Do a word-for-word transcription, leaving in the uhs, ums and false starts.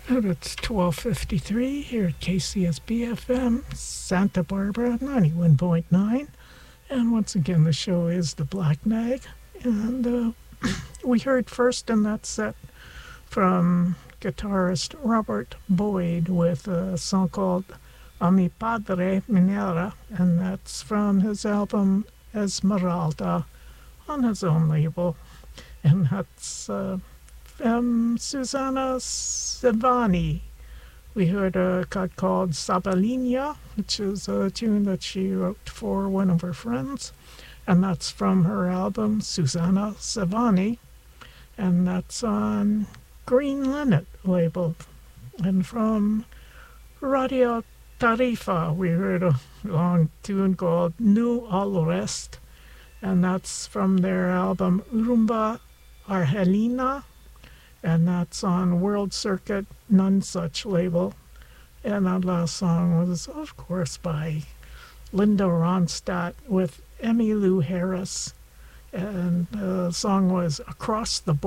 And it's twelve fifty-three here at K C S B F M, Santa Barbara, ninety-one point nine. And once again, the show is The Black Nag. And uh, we heard first in that set from guitarist Robert Boyd with a song called A Mi Padre Minera, and that's from his album Esmeralda on his own label. And that's uh, from Susanna Silvani. We heard a cut called Sabalinia, which is a tune that she wrote for one of her friends, and that's from her album Susanna Silvani, and that's on Green Linnet label. And from Radio Tarifa, we heard a long tune called Nu Al Rest, and that's from their album Rumba Argelina, and that's on World Circuit None Such label. And that last song was, of course, by Linda Ronstadt with Emmylou Harris, and the song was Across the